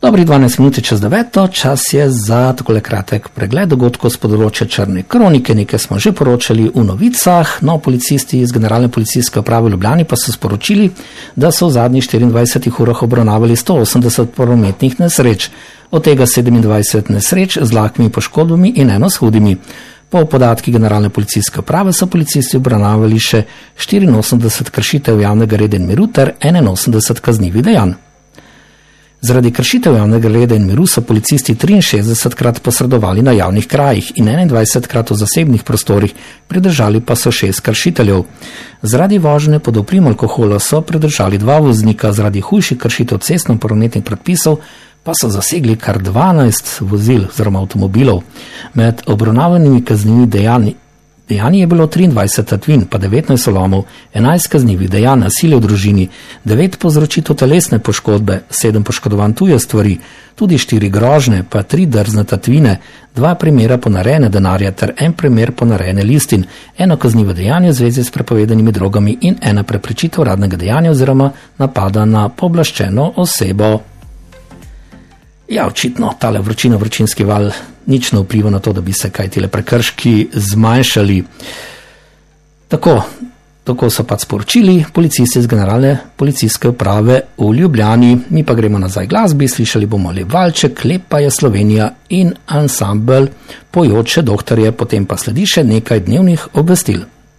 Dobri 12 minut čez 9, čas je za takole kratek pregled dogodkov z področja Črne kronike. Nekaj smo že poročali v novicah, no policisti iz Generalne policijske uprave v Ljubljani pa so sporočili, da so v zadnjih 24 urah obravnavali 180 prometnih nesreč, od tega 27 nesreč z lahkimi poškodbami in eno s hudimi. Po podatkih Generalne policijske uprave so policisti obravnavali še 84 kršitev javnega reda in miru ter 81 kaznivih dejanj. Zaradi kršitev javnega reda in miru so policisti 63krat posredovali na javnih krajih in 21krat v zasebnih prostorih, pridržali pa so 6 kršiteljev. Zaradi vožnje pod vplivom alkohola so pridržali 2 voznika, zaradi hujših kršitev cestno-prometnih predpisov pa so zasegli kar 12 vozil oziroma avtomobilov. Med obravnavanimi kaznivimi dejanji je bilo 23 tatvin, pa 19 solomov, 11 kaznivih dejanj nasilja v družini, 9 povzročitev telesne poškodbe, 7 poškodovanj tuje stvari, tudi 4 grožnje, pa 3 drzne tatvine, 2 primera ponarejanja denarja ter 1 primer ponarejanja listin, 1 kaznivo dejanje v zvezi s prepovedanimi drogami in 1 preprečitev uradnega dejanja oziroma napada na pooblaščeno osebo. Ja, očitno, tale vročinski val nič ne vpliva na to, da bi se kaj tile prekrški zmanjšali. Tako so pač sporočili policisti iz Generalne policijske uprave v Ljubljani. Mi pa gremo nazaj glasbi, slišali bomo Lep valček, Lepa je Slovenija in ansambel Pojoče doktorje, potem pa sledi še nekaj dnevnih obvestil.